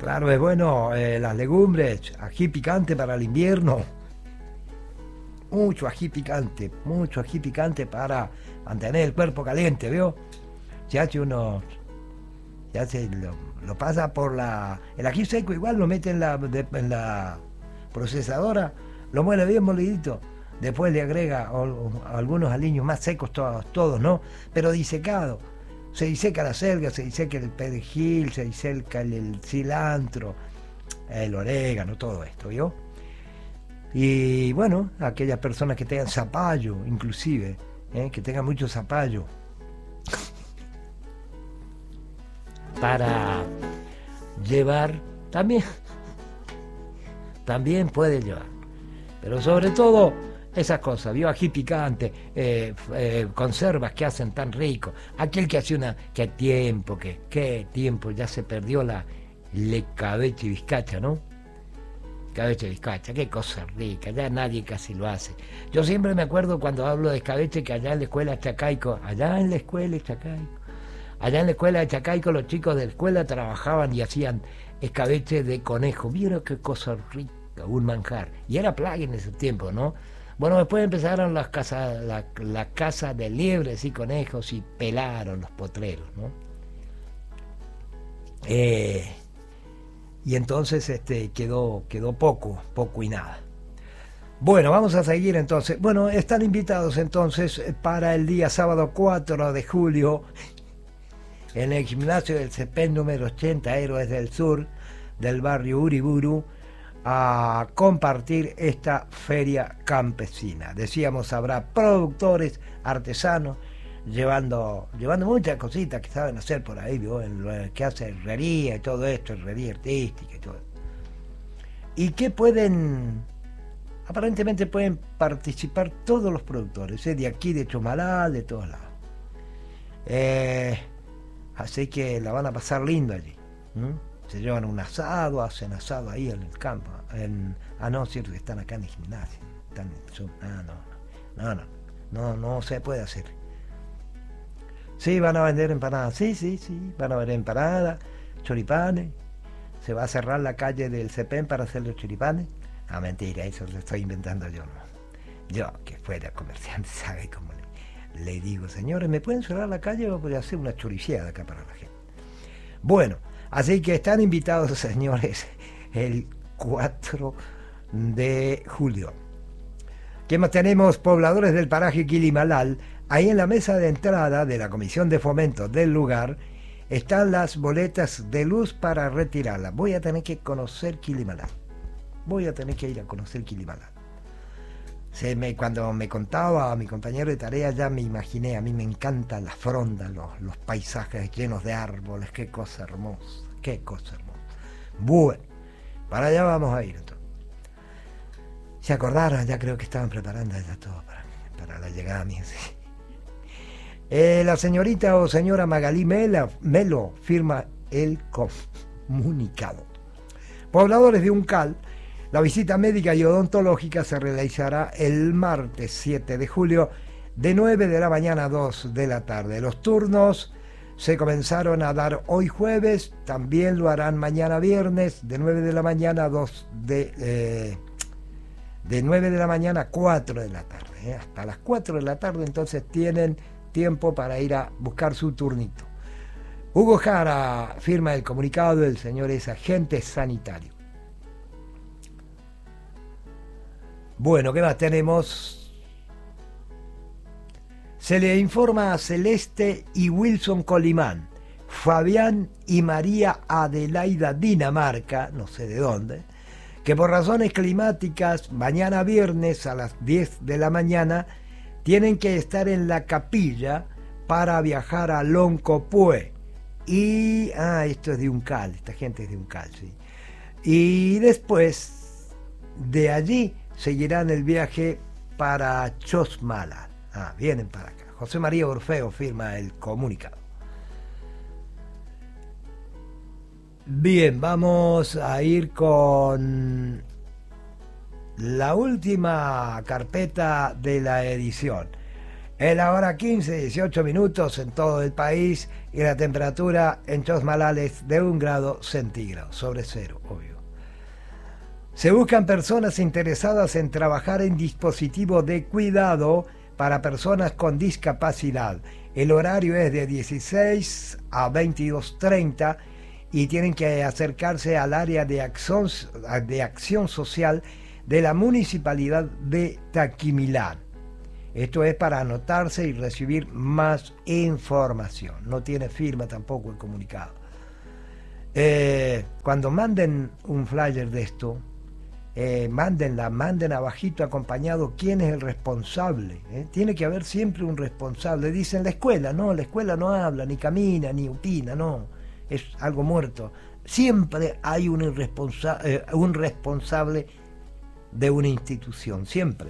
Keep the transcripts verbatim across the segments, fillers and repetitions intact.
Claro, es bueno eh, las legumbres, ají picante para el invierno. Mucho ají picante, mucho ají picante para mantener el cuerpo caliente, ¿vio? Se hace uno, se hace, lo, lo pasa por la... El ají seco igual lo mete en la, de, en la procesadora, lo muele bien molidito, después le agrega o, o, algunos aliños más secos, todos, todos, ¿no? Pero disecado. Se diseca la selga, se diseca el perejil, se diseca el, el cilantro, el orégano, todo esto, ¿vio? Y bueno, aquellas personas que tengan zapallo, inclusive, ¿eh? que tengan mucho zapallo, para llevar, también, también puede llevar. Pero sobre todo, esas cosas, vio, ají picante, eh, eh, conservas que hacen tan rico. Aquel que hace una, qué tiempo, que, qué tiempo, ya se perdió la le cabeche y bizcacha, ¿no? Escabeche y bizcacha, qué cosa rica, ya nadie casi lo hace. Yo siempre me acuerdo cuando hablo de escabeche que allá en la escuela Chacaico, allá en la escuela Chacaico, allá en la escuela de Chacaico los chicos de la escuela trabajaban y hacían escabeche de conejo. Mira qué cosa rica, un manjar. Y era plaga en ese tiempo, ¿no? Bueno, después empezaron las casas, la, la caza de liebres y conejos y pelaron los potreros, ¿no? Eh... Y entonces este, quedó, quedó poco, poco y nada. Bueno, vamos a seguir entonces. Bueno, están invitados entonces para el día sábado cuatro de julio en el gimnasio del CEPEN número ochenta, Héroes del Sur, del barrio Uriburu, a compartir esta feria campesina. Decíamos, habrá productores, artesanos, llevando llevando muchas cositas que saben hacer por ahí, ¿no? En lo que hace herrería y todo esto, herrería artística y todo. Y que pueden, aparentemente pueden participar todos los productores, ¿eh? De aquí, de Chomalal, de todos lados. Eh, así que la van a pasar lindo allí. ¿Mm? Se llevan un asado, hacen asado ahí en el campo. En, ah, no, cierto que están acá en el gimnasio. Están en, ah, no, no, no, no, no, no se puede hacer. Sí, van a vender empanadas, sí, sí, sí, van a vender empanadas, choripanes, se va a cerrar la calle del CEPEN para hacer los choripanes. Ah, mentira, eso lo estoy inventando yo, ¿no? Yo, que fuera comerciante, ¿sabe cómo le, le digo? Señores, ¿me pueden cerrar la calle o voy a hacer una choriciada acá para la gente? Bueno, así que están invitados, señores, el cuatro de julio. ¿Qué más tenemos? Pobladores del paraje Quilimalal. Ahí en la mesa de entrada de la Comisión de Fomento del lugar están las boletas de luz para retirarlas. Voy a tener que conocer Quilimalal. Voy a tener que ir a conocer Quilimalal. Se me, cuando me contaba a mi compañero de tarea ya me imaginé, a mí me encantan las frondas, los, los paisajes llenos de árboles, qué cosa hermosa, qué cosa hermosa. Bueno, para allá vamos a ir entonces. Se acordaron, ya creo que estaban preparando ya todo para, para la llegada mía, sí. Eh, la señorita o señora Magalí Mela, Melo firma el comunicado. Pobladores de Uncal, la visita médica y odontológica se realizará el martes siete de julio de nueve de la mañana a dos de la tarde. Los turnos se comenzaron a dar hoy jueves, también lo harán mañana viernes de nueve de la mañana a dos de, eh, de nueve de la mañana a cuatro de la tarde. Eh, hasta las cuatro de la tarde entonces tienen tiempo para ir a buscar su turnito. Hugo Jara firma el comunicado, el señor es agente sanitario. Bueno, ¿qué más tenemos? Se le informa a Celeste y Wilson Colimán, Fabián y María Adelaida Dinamarca, no sé de dónde, que por razones climáticas mañana viernes a las diez de la mañana tienen que estar en la capilla para viajar a Loncopué. Y, ah, esto es de Uncal, esta gente es de Uncal, sí. Y después de allí seguirán el viaje para Chosmala. Ah, vienen para acá. José María Orfeo firma el comunicado. Bien, vamos a ir con la última carpeta de la edición. Es la hora quince, dieciocho minutos en todo el país y la temperatura en Chosmalal es de un grado centígrado, sobre cero, obvio. Se buscan personas interesadas en trabajar en dispositivos de cuidado para personas con discapacidad. El horario es de dieciséis a veintidós treinta y tienen que acercarse al área de acción, de acción social de la Municipalidad de Taquimilán. Esto es para anotarse y recibir más información. No tiene firma tampoco el comunicado. Eh, cuando manden un flyer de esto, eh, mándenla, manden abajito acompañado quién es el responsable. ¿eh? Tiene que haber siempre un responsable. Dicen la escuela, no, la escuela no habla, ni camina, ni opina, no. Es algo muerto. Siempre hay un, irresponsa- eh, un responsable de una institución, siempre.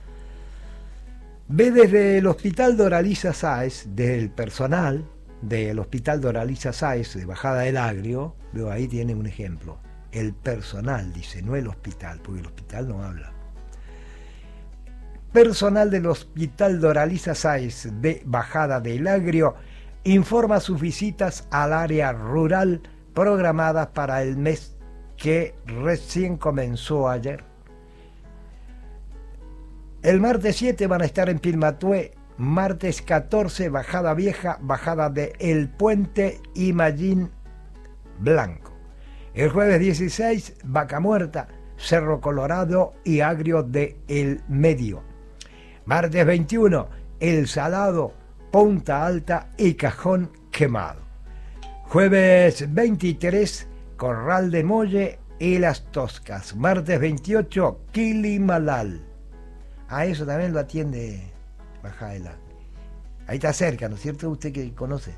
Ve desde el Hospital Doraliza Sáez, del personal del Hospital Doraliza Sáez de Bajada del Agrio, veo ahí tiene un ejemplo. El personal, dice, no el hospital, porque el hospital no habla. Personal del Hospital Doraliza Sáez de Bajada del Agrio informa sus visitas al área rural programadas para el mes que recién comenzó ayer. El martes siete van a estar en Pilmatué, martes catorce Bajada Vieja, Bajada de El Puente y Mallín Blanco. El jueves dieciséis, Vaca Muerta, Cerro Colorado y Agrio de El Medio. Martes veintiuno, El Salado, Punta Alta y Cajón Quemado. Jueves veintitrés, Corral de Molle y Las Toscas. Martes veintiocho, Quilimalal. A eso también lo atiende Bajada del Agrio. Ahí está cerca, ¿no es cierto? Usted que conoce.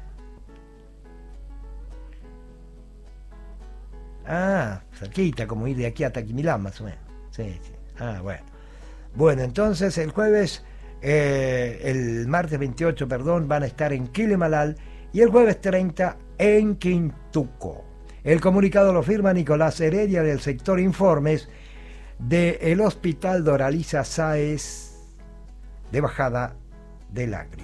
Ah, cerquita, como ir de aquí a Taquimilán, más o menos. Sí, sí. Ah, bueno. Bueno, entonces el jueves, eh, el martes veintiocho, perdón, van a estar en Quilimalal y el jueves treinta en Quintuco. El comunicado lo firma Nicolás Heredia del sector Informes del Hospital Doraliza Sáez de Bajada del Agrio.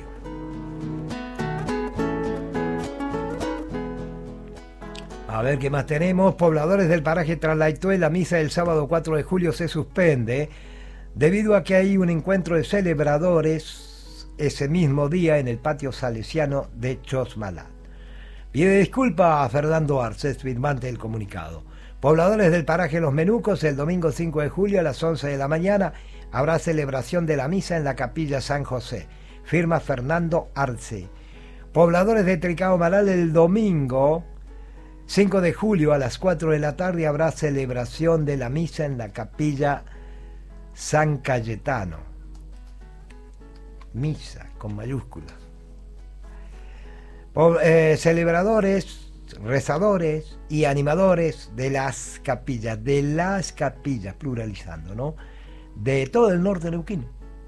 A ver qué más tenemos. Pobladores del paraje Traslaitué, la misa del sábado cuatro de julio se suspende debido a que hay un encuentro de celebradores ese mismo día en el patio salesiano de Chosmalal. Pide disculpa a Fernando Arces, firmante del comunicado. Pobladores del paraje Los Menucos, el domingo cinco de julio a las once de la mañana habrá celebración de la misa en la capilla San José. Firma Fernando Arce. Pobladores de Tricao Malal, el domingo cinco de julio a las cuatro de la tarde habrá celebración de la misa en la capilla San Cayetano. Misa con mayúsculas. Po- eh, celebradores, rezadores y animadores de las capillas, de las capillas, pluralizando, ¿no? De todo el norte neuquino.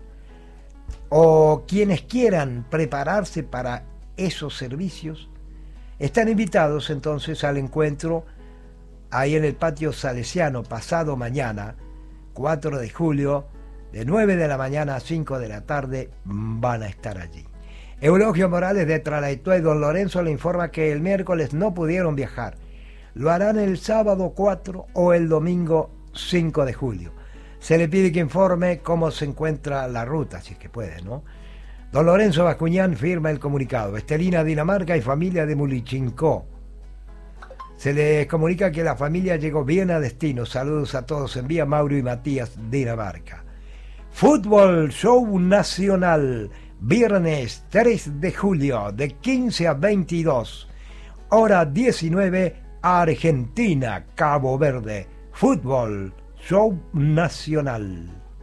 O quienes quieran prepararse para esos servicios, están invitados entonces al encuentro ahí en el patio salesiano pasado mañana, cuatro de julio, de nueve de la mañana a cinco de la tarde, van a estar allí. Eulogio Morales de Traslaitué, Don Lorenzo le informa que el miércoles no pudieron viajar. Lo harán el sábado cuatro o el domingo cinco de julio. Se le pide que informe cómo se encuentra la ruta, si es que puede, ¿no? Don Lorenzo Bascuñán firma el comunicado. Estelina, Dinamarca y familia de Mulichincó. Se les comunica que la familia llegó bien a destino. Saludos a todos. Envía Mauro y Matías, Dinamarca. Fútbol Show Nacional. Viernes tres de julio, de quince a veintidós. Hora diecinueve, Argentina, Cabo Verde. Fútbol Show Nacional.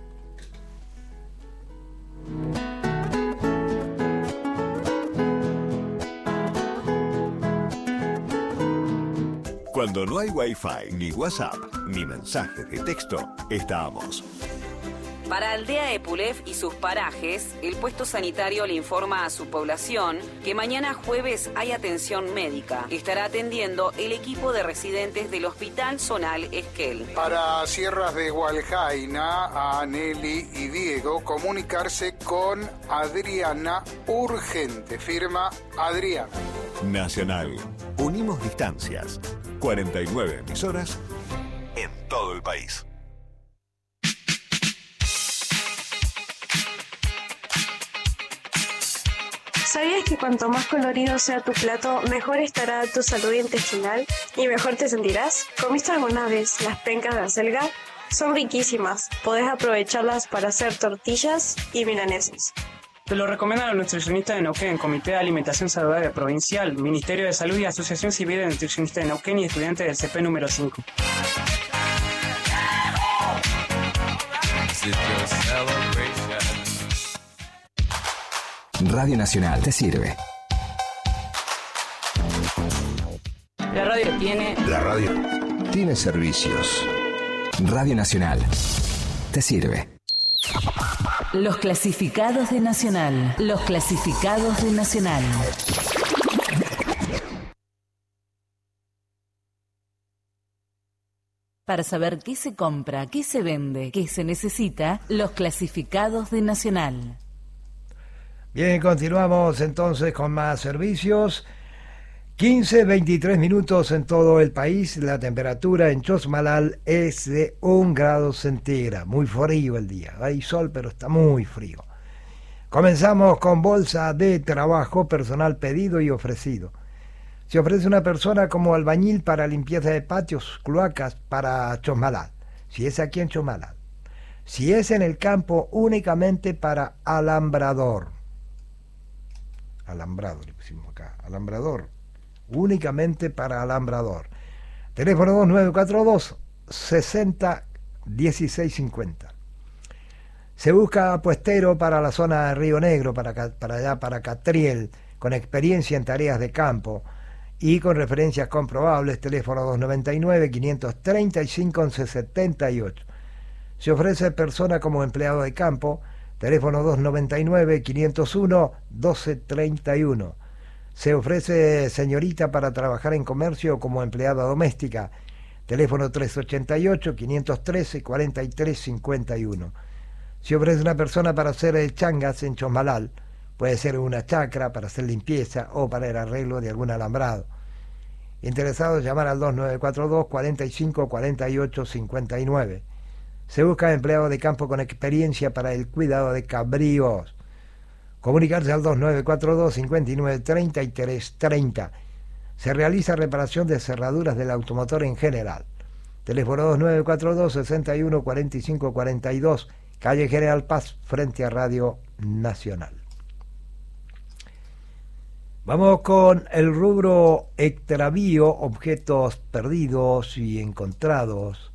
Cuando no hay Wi-Fi, ni WhatsApp, ni mensaje de texto, estamos. Para Aldea Epulef y sus parajes, el puesto sanitario le informa a su población que mañana jueves hay atención médica. Estará atendiendo el equipo de residentes del Hospital Zonal Esquel. Para Sierras de Hualjaina, a Nelly y Diego, comunicarse con Adriana urgente. Firma Adriana. Nacional. Unimos distancias. cuarenta y nueve emisoras en todo el país. ¿Sabías que cuanto más colorido sea tu plato, mejor estará tu salud intestinal y mejor te sentirás? ¿Comiste alguna vez las pencas de acelga? Son riquísimas. Podés aprovecharlas para hacer tortillas y milanesas. Te lo recomiendan los nutricionistas de Neuquén, Comité de Alimentación Saludable Provincial, Ministerio de Salud y Asociación Civil de Nutricionistas de Neuquén y estudiantes del C P número cinco. Radio Nacional te sirve. La radio tiene... La radio tiene servicios. Radio Nacional te sirve. Los clasificados de Nacional. Los clasificados de Nacional. Para saber qué se compra, qué se vende, qué se necesita, los clasificados de Nacional. Bien, continuamos entonces con más servicios. quince, veintitrés minutos en todo el país. La temperatura en Chosmalal es de un grado centígrado. Muy frío el día. Hay sol, pero está muy frío. Comenzamos con bolsa de trabajo, personal pedido y ofrecido. Se ofrece una persona como albañil para limpieza de patios, cloacas para Chosmalal. Si es aquí en Chosmalal. Si es en el campo, únicamente para alambrador. Alambrado le pusimos acá, alambrador, únicamente para alambrador. Teléfono dos nueve cuatro dos, sesenta, dieciséis cincuenta. Se busca puestero para la zona de Río Negro, para, para allá, para Catriel, con experiencia en tareas de campo y con referencias comprobables. Teléfono dos nueve nueve, quinientos treinta y cinco, once setenta y ocho. Se ofrece persona como empleado de campo. Teléfono dos nueve nueve, quinientos uno, doce treinta y uno. Se ofrece señorita para trabajar en comercio como empleada doméstica. Teléfono tres ochenta y ocho, quinientos trece, cuarenta y tres cincuenta y uno. Se ofrece una persona para hacer changas en Chosmalal. Puede ser una chacra para hacer limpieza o para el arreglo de algún alambrado. Interesados, llamar al dos nueve cuatro dos, cuarenta y cinco, cuarenta y ocho, cincuenta y nueve. Se busca empleado de campo con experiencia para el cuidado de cabríos. Comunicarse al dos nueve cuatro dos, cincuenta y nueve, treinta y tres treinta. Se realiza reparación de cerraduras del automotor en general. Teléfono dos nueve cuatro dos, sesenta y uno, cuarenta y cinco, cuarenta y dos, calle General Paz, frente a Radio Nacional. Vamos con el rubro extravío, objetos perdidos y encontrados.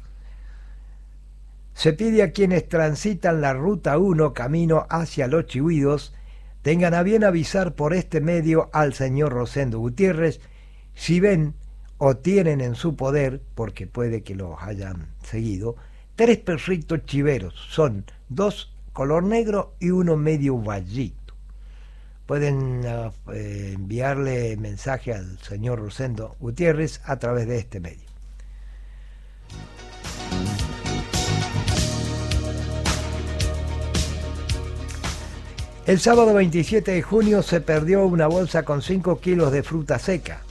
Se pide a quienes transitan la Ruta uno camino hacia Los Chihuidos tengan a bien avisar por este medio al señor Rosendo Gutiérrez si ven o tienen en su poder, porque puede que los hayan seguido, tres perritos chiveros. Son dos color negro y uno medio vallito. Pueden uh, eh, enviarle mensaje al señor Rosendo Gutiérrez a través de este medio. El sábado veintisiete de junio se perdió una bolsa con cinco kilos de fruta seca.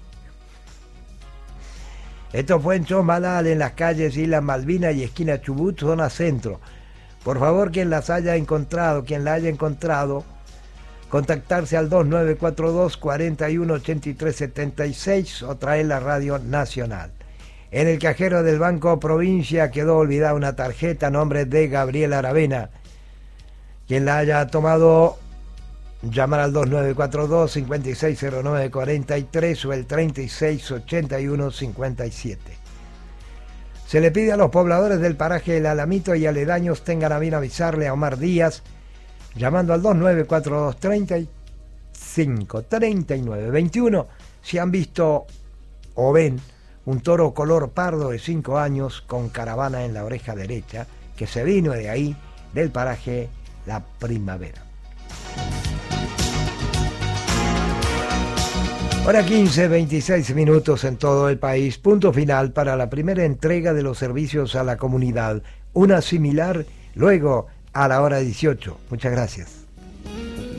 Esto fue en Chosmalal, en las calles Isla Malvina y esquina Chubut, zona centro. Por favor, quien las haya encontrado, quien la haya encontrado, contactarse al dos nueve cuatro dos, cuarenta y uno, ochenta y tres setenta y seis o traer la Radio Nacional. En el cajero del Banco Provincia quedó olvidada una tarjeta a nombre de Gabriel Aravena. Quien la haya tomado, llamar al dos nueve cuatro dos, cincuenta y seis cero nueve cuarenta y tres o el treinta y seis ochenta y uno cincuenta y siete. Se le pide a los pobladores del paraje El Alamito y aledaños tengan a bien avisarle a Omar Díaz, llamando al dos nueve cuatro dos, treinta y cinco, treinta y nueve, veintiuno, si han visto o ven un toro color pardo de cinco años con caravana en la oreja derecha, que se vino de ahí del paraje La Primavera. Hora quince, veintiséis minutos en todo el país. Punto final para la primera entrega de los servicios a la comunidad. Una similar luego a la hora dieciocho. Muchas gracias.